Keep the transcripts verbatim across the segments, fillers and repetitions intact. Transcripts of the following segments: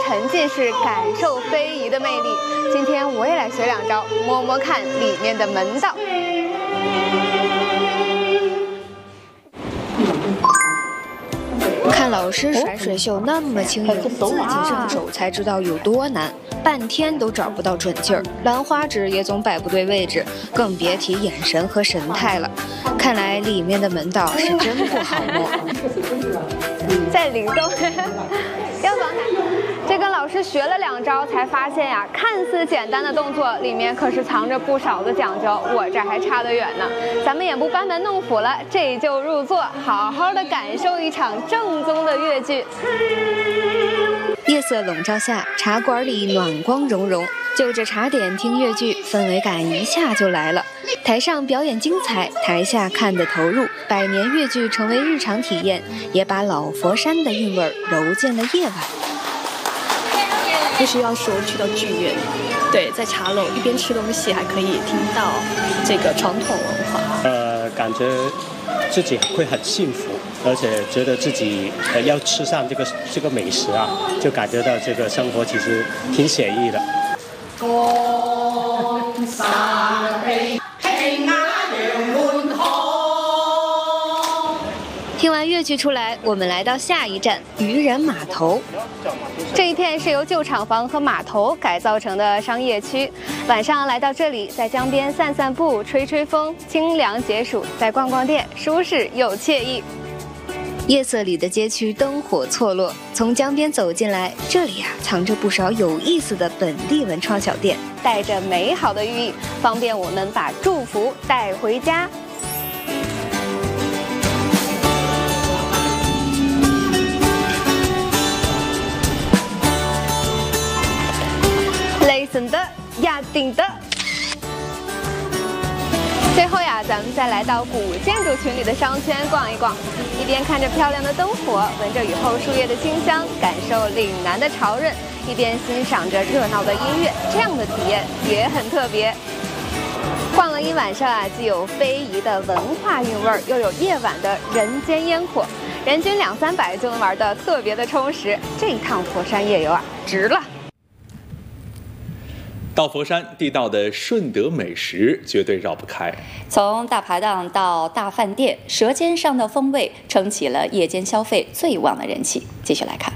沉浸式感受非遗的魅力。今天我也来学两招，摸摸看里面的门道。看老师甩水袖那么轻盈，自己上手才知道有多难，半天都找不到准劲儿，兰花指也总摆不对位置，更别提眼神和神态了。看来里面的门道是真不好摸。在灵动，要走。这跟老师学了两招，才发现呀，看似简单的动作里面可是藏着不少的讲究，我这还差得远呢。咱们也不班门弄斧了，这就入座，好好的感受一场正宗的越剧。夜色笼罩下，茶馆里暖光融融，就着茶点听越剧，氛围感一下就来了。台上表演精彩，台下看得投入，百年越剧成为日常体验，也把老佛山的韵味揉进了夜晚。 不需要说去到剧院，对，在茶楼一边吃东西还可以听到这个传统文化。 呃，感觉自己会很幸福，而且觉得自己呃要吃上这个这个美食啊，就感觉到这个生活其实挺写意的。 听完越剧出来，我们来到下一站渔人码头。这一片是由旧厂房和码头改造成的商业区。晚上来到这里，在江边散散步、吹吹风，清凉解暑；再逛逛店，舒适又惬意。夜色里的街区灯火错落，从江边走进来，这里啊藏着不少有意思的本地文创小店，带着美好的寓意，方便我们把祝福带回家。雷森的压顶的。最后呀，咱们再来到古建筑群里的商圈逛一逛，一边看着漂亮的灯火，闻着雨后树叶的清香，感受岭南的潮润，一边欣赏着热闹的音乐，这样的体验也很特别。逛了一晚上啊，既有非遗的文化韵味儿，又有夜晚的人间烟火，人均两三百就能玩得特别的充实。这一趟佛山夜游啊，值了。 到佛山，地道的顺德美食绝对绕不开。 从大排档到大饭店，舌尖上的风味撑起了夜间消费最旺的人气。继续来看。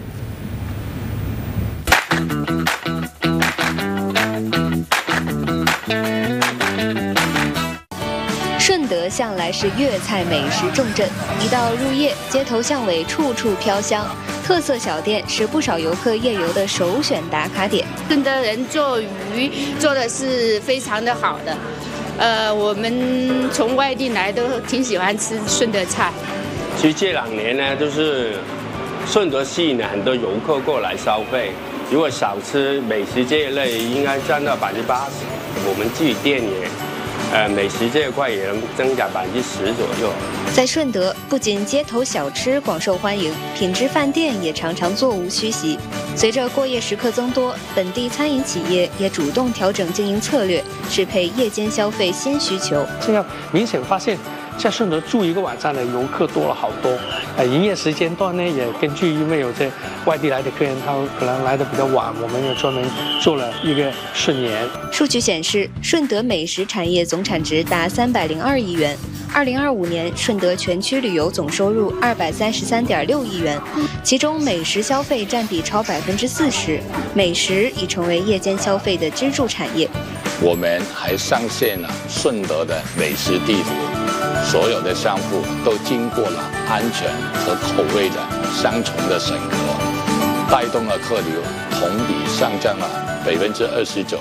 顺德向来是粤菜美食重镇，一到入夜，街头巷尾处处飘香。特色小店是不少游客夜游的首选打卡点。 顺德人做鱼做的是非常的好的，呃，我们从外地来都挺喜欢吃顺德菜。 其实这两年呢，就是顺德吸引了很多游客过来消费。如果少吃美食这一类，应该占到百分之八十。我们自己店也。呃，美食这一块也能增长百分之十左右。 在顺德，不仅街头小吃广受欢迎，品质饭店也常常座无虚席。随着过夜食客增多，本地餐饮企业也主动调整经营策略，适配夜间消费新需求。 这样明显发现，在顺德住一个晚上的游客多了好多。呃，营业时间段呢，也根据因为有这外地来的客人，他可能来的比较晚，我们也专门做了一个顺延。 数据显示，顺德美食产业总产值达三百零二亿元。二零二五年，顺德全区旅游总收入二百三十三点六亿元，其中美食消费占比超百分之四十，美食已成为夜间消费的支柱产业。 我们还上线了顺德的美食地图，所有的项目都经过了安全和口味的双重的审核，带动了客流同比上降了百分之二十九。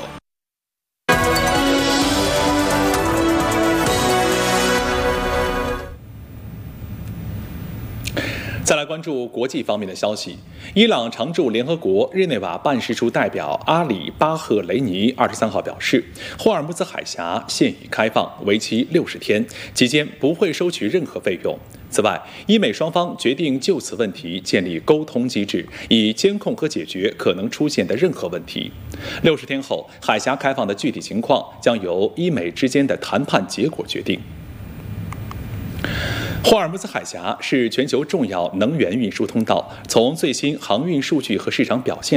再来关注国际方面的消息。伊朗常驻联合国日内瓦办事处代表阿里巴赫雷尼二十三号表示，霍尔木兹海峡现已开放，为期六十天，期间不会收取任何费用。此外，伊美双方决定就此问题建立沟通机制，以监控和解决可能出现的任何问题。六十天后，海峡开放的具体情况将由伊美之间的谈判结果决定。霍尔木兹海峡是全球重要能源运输通道。从最新航运数据和市场表现